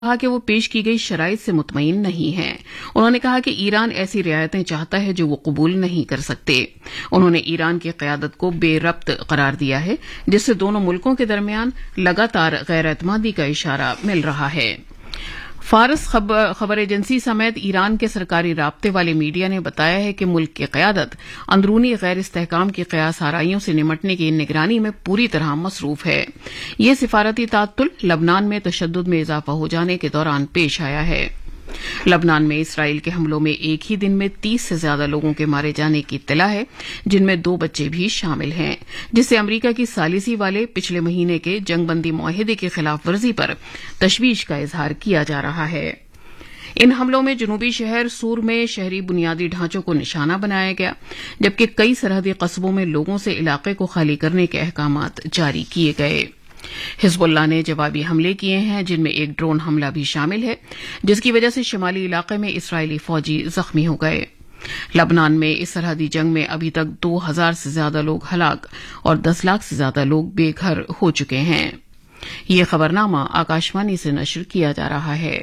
कहा कि वो पेश की गई शराइत से मुतमईन नहीं है। उन्होंने कहा कि ईरान ऐसी रियायतें चाहता है जो वो कबूल नहीं कर सकते। उन्होंने ईरान की क़यादत को बेरब्त करार दिया है, जिससे दोनों मुल्कों के दरमियान लगातार गैर-एतमादी का इशारा मिल रहा है। फारस खबर एजेंसी समेत ईरान के सरकारी राब्ते वाले मीडिया ने बताया है कि मुल्क की क़यादत अंदरूनी गैर इस्तेहकाम की क़यास आराइयों से निमटने की निगरानी में पूरी तरह मसरूफ है। ये सिफारती ताअत्तुल लबनान में तशद्दुद में इजाफा हो जाने के दौरान पेश आया है। लबनान में इसराइल के हमलों में एक ही दिन में 30 से ज्यादा लोगों के मारे जाने की इत्तला है, जिनमें 2 बच्चे भी शामिल हैं, जिससे अमरीका की सालिसी वाले पिछले महीने के जंगबंदी मुआहिदे की खिलाफ वर्जी पर तशवीश का इजहार किया जा रहा है। इन हमलों में जनूबी शहर सूर में शहरी बुनियादी ढांचों को निशाना बनाया गया, जबकि कई सरहदी कस्बों में लोगों से इलाके को खाली करने के अहकामात जारी किए गए। हिजबुल्लाह ने जवाबी हमले किए हैं, जिनमें एक ड्रोन हमला भी शामिल है, जिसकी वजह से शिमाली इलाके में इसराइली फौजी जख्मी हो गए। लबनान में इस सरहदी जंग में अभी तक 2000 से ज्यादा लोग हलाक और 10 लाख से ज्यादा लोग बेघर हो चुके हैं। ये खबरनामा आकाशवाणी से नश्र किया जा रहा है।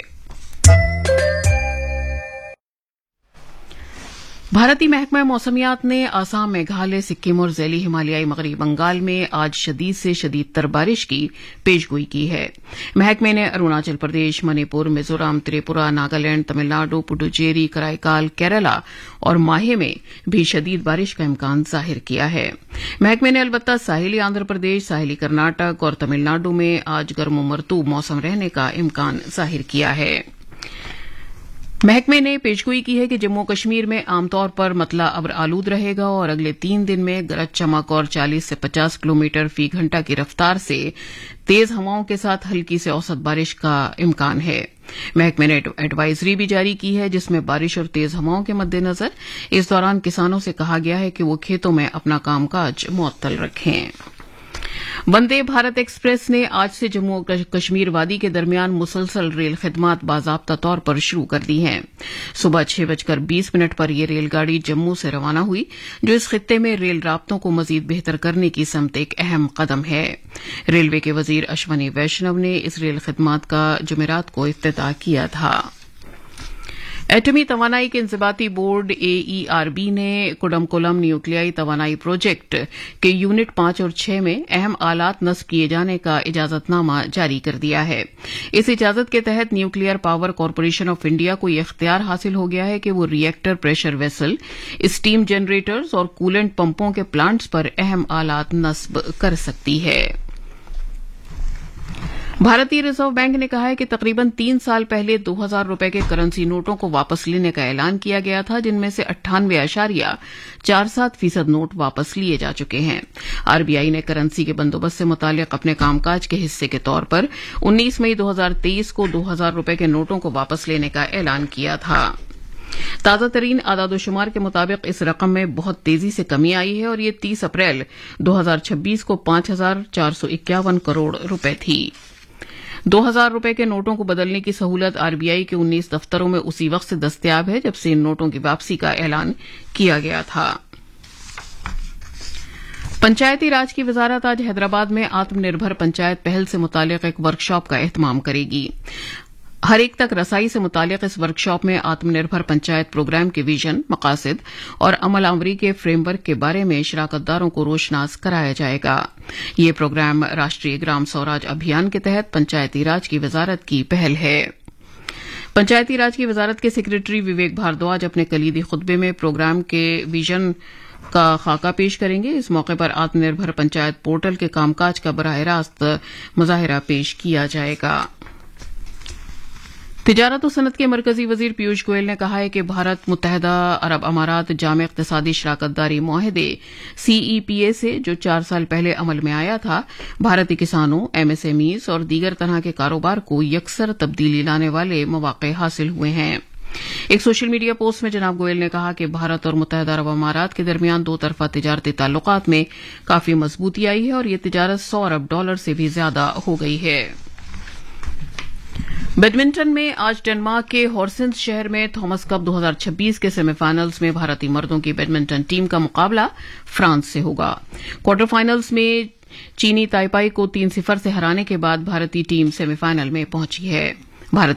भारतीय महकमा मौसमियात ने आसाम, मेघालय, सिक्किम और ज़ैली हिमालयाई मगरबी बंगाल में आज शदीद से शदीदतर बारिश की पेशगोई की है। महकमे ने अरुणाचल प्रदेश, मणिपुर, मिजोरम, त्रिपुरा, नागालैंड, तमिलनाडु, पुडुचेरी, कराईकाल, केरला और माहे में भी शदीद बारिश का इम्कान जाहिर किया है। महकमे ने अलबत्ता साहिली आंध्र प्रदेश, साहिली कर्नाटक और तमिलनाडु में आज गर्म मरतूब मौसम रहने का इम्कान जाहिर किया है। महकमे ने पेशगोई की है कि जम्मू कश्मीर में आमतौर पर मतला अब्र आलूद रहेगा और अगले 3 दिन में गरज चमक और 40 से 50 किलोमीटर फी घंटा की रफ्तार से तेज हवाओं के साथ हल्की से औसत बारिश का इम्कान है। महकमे ने एडवाइजरी भी जारी की है, जिसमें बारिश और तेज हवाओं के मद्देनजर इस दौरान किसानों से कहा गया है कि वो खेतों में अपना कामकाज मुअत्तल रखें। वंदे भारत एक्सप्रेस ने आज से जम्मू कश्मीर वादी के दरमियान मुसलसल रेल खिदमात बाज़ाब्ता तौर पर शुरू कर दी हैं। सुबह 6:20 पर यह रेलगाड़ी जम्मू से रवाना हुई, जो इस खित्ते में रेल राब्तों को मजीद बेहतर करने की समत एक अहम कदम है। रेलवे के वजीर अश्वनी वैष्णव ने इस रेल खिदमात का जुमेरात को इफ्तिताह किया था। एटमी तवानाई के इंज़िबाती बोर्ड AERB ने कुडमकोलम न्यूक्लियाई तवानाई प्रोजेक्ट के यूनिट 5 और 6 में अहम आलात नस्ब किए जाने का इजाजतनामा जारी कर दिया है। इस इजाजत के तहत nuclear power corporation of India को यह इख्तियार हासिल हो गया है कि वो reactor pressure vessel, steam generators और कूलेंट पंपों के प्लांट्स पर अहम आलात नस्ब कर सकती है। भारतीय रिजर्व बैंक ने कहा है कि तकरीबन 3 साल पहले 2000 रुपए के करेंसी नोटों को वापस लेने का ऐलान किया गया था, जिनमें से 98.47% नोट वापस लिए जा चुके हैं। आरबीआई ने करेंसी के बंदोबस्त से मुतालिक अपने कामकाज के हिस्से के तौर पर 19 मई 2023 को 2000 रुपए के नोटों को वापस लेने का ऐलान किया था। ताजा तरीन आदादोशुमार के मुताबिक इस रकम में बहुत तेजी से कमी आई है और ये 30 अप्रैल 2026 को 5451 करोड़ रुपए थी। 2000 रुपए के नोटों को बदलने की सहूलत आरबीआई के 19 दफ्तरों में उसी वक्त से दस्तयाब है जब से इन नोटों की वापसी का ऐलान किया गया था। पंचायती राज की वजारत आज हैदराबाद में आत्मनिर्भर पंचायत पहल से मुतालिक एक वर्कशॉप का एहतमाम करेगी। हर एक तक रसाई से मुतालिक इस वर्कशॉप में आत्मनिर्भर पंचायत प्रोग्राम के विजन, मकासद और अमल आवरी के फ्रेमवर्क के बारे में शिराकतदारों को रोशनास कराया जाएगा। ये प्रोग्राम राष्ट्रीय ग्राम स्वराज अभियान के तहत पंचायती राज की वजारत की पहल है। पंचायती राज की वजारत के सेक्रेटरी विवेक भारद्वाज अपने कलीदी खुतबे में प्रोग्राम के विजन का खाका पेश करेंगे। इस मौके पर आत्मनिर्भर पंचायत पोर्टल के कामकाज का बराह रास्त मुजाहिरा पेश किया जाएगा। तिजारत और सनत के मरकजी वजीर पीयूष गोयल ने कहा है कि भारत मुत्तहदा अरब अमारात जामे इक्तिसादी शराकतदारी मुआहदे CEPA से जो 4 साल पहले अमल में आया था, भारतीय किसानों, MSMEs और दीगर तरह के कारोबार को यकसर तब्दीली लाने वाले मौके हासिल हुए हैं। एक सोशल मीडिया पोस्ट में जनाब गोयल ने कहा कि भारत और मुत्तहदा अरब अमारात के दरमियान 2 तरफा तिजारती ताल्लुकात में काफी मजबूती आई है और ये तिजारत $100 अरब से भी ज्यादा हो गई है। बैडमिंटन में आज डेनमार्क के हॉर्सेंस शहर में थॉमस कप 2026 के सेमीफाइनल्स में भारतीय मर्दों की बैडमिंटन टीम का मुकाबला फ्रांस से होगा। क्वार्टर फाइनल्स में चीनी ताइपाई को 3-0 से हराने के बाद भारतीय टीम सेमीफाइनल में पहुंची है। भारत